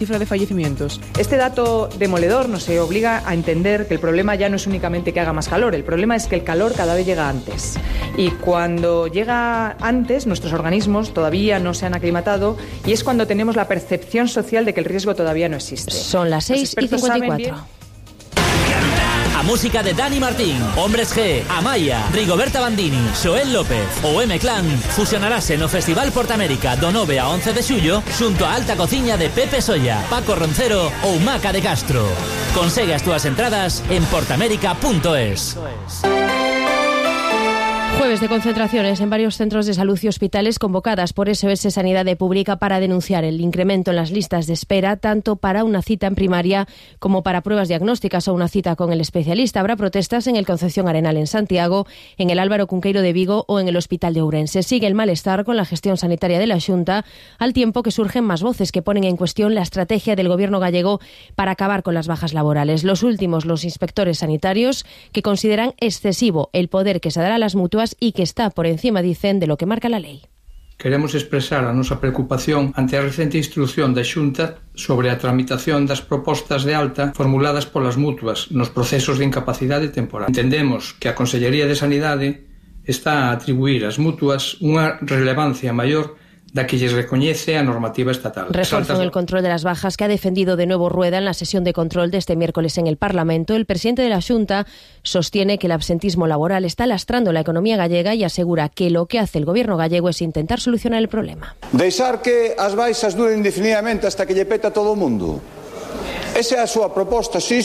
cifra de fallecimientos. Este dato demoledor nos obliga a entender que el problema ya no es únicamente que haga más calor, el problema es que el calor cada vez llega antes. Y cuando llega antes, nuestros organismos todavía no se han aclimatado y es cuando tenemos la percepción social de que el riesgo todavía no existe. Son las 6:54. A música de Dani Martín, Hombres G, Amaya, Rigoberta Bandini, Xoel López ou M-Clan fusionarase no Festival Portamérica do 9 a 11 de xullo xunto a Alta Cociña de Pepe Solla, Paco Roncero ou Maca de Castro. Consegue as túas entradas en portamérica.es. Jueves de concentraciones en varios centros de salud y hospitales convocadas por SOS Sanidade Pública para denunciar el incremento en las listas de espera, tanto para una cita en primaria como para pruebas diagnósticas o una cita con el especialista. Habrá protestas en el Concepción Arenal en Santiago, en el Álvaro Cunqueiro de Vigo o en el Hospital de Ourense. Sigue el malestar con la gestión sanitaria de la Xunta, al tiempo que surgen más voces que ponen en cuestión la estrategia del gobierno gallego para acabar con las bajas laborales. Los últimos, los inspectores sanitarios, que consideran excesivo el poder que se dará a las mutuas y que está por encima, dicen, de lo que marca la lei. Queremos expresar a nosa preocupación ante a recente instrucción da Xunta sobre a tramitación das propostas de alta formuladas polas mutuas nos procesos de incapacidade temporal. Entendemos que a Consellería de Sanidade está a atribuir ás mutuas unha relevancia maior da que lles recoñece a normativa estatal. Refuerzan el control de las bajas que ha defendido de nuevo Rueda en la sesión de control de este miércoles en el Parlamento. El presidente de la Xunta sostiene que el absentismo laboral está lastrando la economía gallega y asegura que lo que hace el gobierno gallego es intentar solucionar el problema. Deixar que as baixas duren indefinidamente hasta que lle peta todo o mundo. Esa é a súa proposta, sí.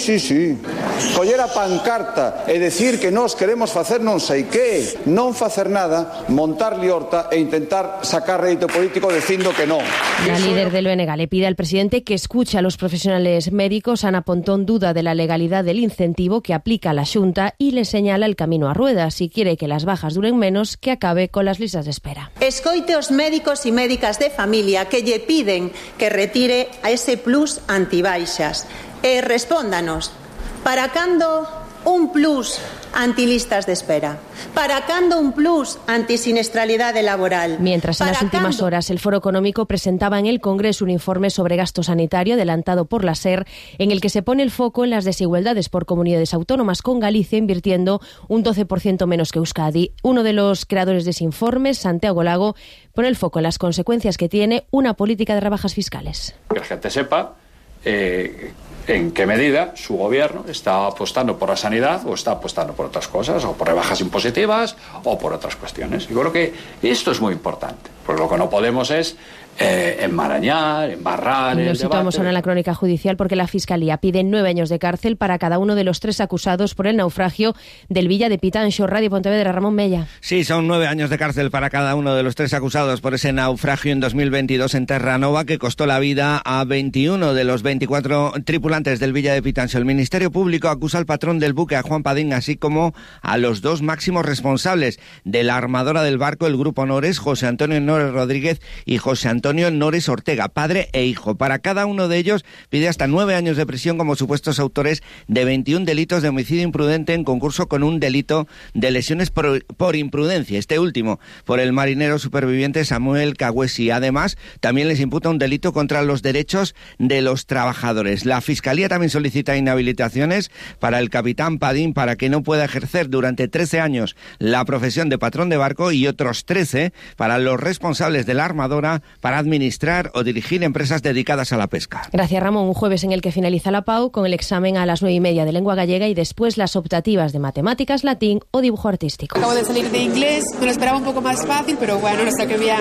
Coller a pancarta e decir que nós queremos facer non sei que, non facer nada, montar liorta e intentar sacar rédito político dicindo que non. La líder del BNG le pide al presidente que escuche a los profesionales médicos. Ana Pontón duda de la legalidad del incentivo que aplica la Xunta y le señala el camino a Rueda. Si quiere que las bajas duren menos, que acabe con las listas de espera. Escoite os médicos e médicas de familia que lle piden que retire a ese plus antibaixas. E respóndanos, para cando un plus antilistas de espera? Para cando un plus antisinestralidade laboral? Mientras en las últimas horas el Foro Económico presentaba en el Congreso un informe sobre gasto sanitario adelantado por la SER, en el que se pone el foco en las desigualdades por comunidades autónomas, con Galicia invirtiendo un 12% menos que Euskadi. Uno de los creadores de ese informe, Santiago Lago, pone el foco en las consecuencias que tiene una política de rebajas fiscales. Que la gente sepa en qué medida su gobierno está apostando por la sanidad o está apostando por otras cosas, o por rebajas impositivas o por otras cuestiones. Yo creo que esto es muy importante, porque lo que no podemos es enmarañar, embarrar. Nos situamos ahora en la crónica judicial porque la Fiscalía pide 9 años de cárcel para cada uno de los 3 acusados por el naufragio del Villa de Pitanxo. Radio Pontevedra, Ramón Mella. Sí, son 9 años de cárcel para cada uno de los 3 acusados por ese naufragio en 2022 en Terranova que costó la vida a 21 de los 24 tripulantes del Villa de Pitanxo. El Ministerio Público acusa al patrón del buque, a Juan Padín, así como a los 2 máximos responsables de la armadora del barco, el Grupo Nores, José Antonio Nores Rodríguez y José Antonio Nores Ortega, padre e hijo. Para cada uno de ellos pide hasta 9 años de prisión como supuestos autores de 21 delitos de homicidio imprudente en concurso con un delito de lesiones por imprudencia, este último por el marinero superviviente Samuel Cagüesi. Además, también les imputa un delito contra los derechos de los trabajadores. La Fiscalía también solicita inhabilitaciones para el capitán Padín para que no pueda ejercer durante 13 años la profesión de patrón de barco y otros 13 para los responsables de la armadora para administrar o dirigir empresas dedicadas a la pesca. Gracias, Ramón. Un jueves en el que finaliza la PAU con el examen a las 9:30 de lengua gallega y después las optativas de matemáticas, latín o dibujo artístico. Acabo de salir de inglés, me lo esperaba un poco más fácil, pero bueno, no sé qué bien.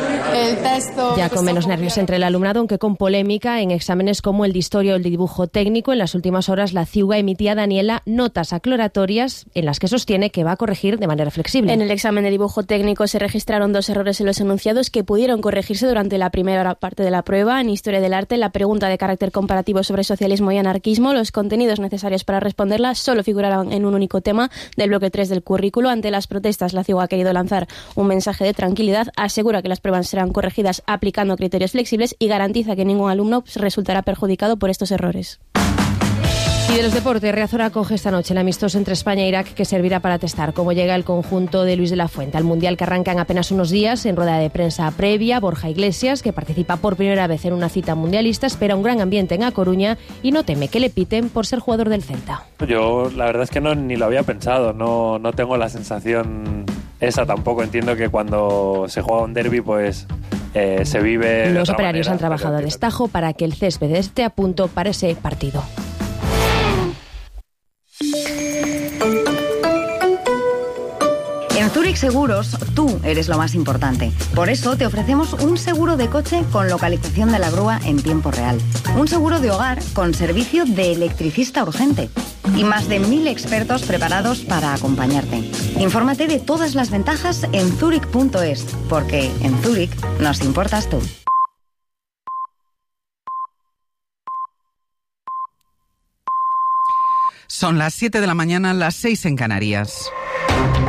El texto... Ya con menos nervios entre el alumnado, aunque con polémica en exámenes como el de historia o el de dibujo técnico. En las últimas horas la CIUGA emitía a Daniela notas aclaratorias en las que sostiene que va a corregir de manera flexible. En el examen de dibujo técnico se registraron 2 errores en los enunciados que pudieron corregirse durante la primera parte de la prueba. En Historia del Arte, la pregunta de carácter comparativo sobre socialismo y anarquismo, los contenidos necesarios para responderla solo figuraban en un único tema del bloque 3 del currículo. Ante las protestas, la CIUGA ha querido lanzar un mensaje de tranquilidad, asegura que las pruebas serán corregidas aplicando criterios flexibles y garantiza que ningún alumno resultará perjudicado por estos errores. Y de los deportes, Riazor acoge esta noche el amistoso entre España e Irak, que servirá para testar cómo llega el conjunto de Luis de la Fuente al Mundial, que arranca en apenas unos días. En rueda de prensa previa, Borja Iglesias, que participa por primera vez en una cita mundialista, espera un gran ambiente en A Coruña y no teme que le piten por ser jugador del Celta. Yo la verdad es que ni lo había pensado, no tengo la sensación esa tampoco. Entiendo que cuando se juega un derbi pues se vive. Los operarios han trabajado a destajo para que el césped esté a punto para ese partido. En Zurich Seguros, tú eres lo más importante. Por eso te ofrecemos un seguro de coche con localización de la grúa en tiempo real. Un seguro de hogar con servicio de electricista urgente. Y más de 1000 expertos preparados para acompañarte. Infórmate de todas las ventajas en zurich.es, porque en Zurich nos importas tú. Son las 7 de la mañana, las 6 en Canarias.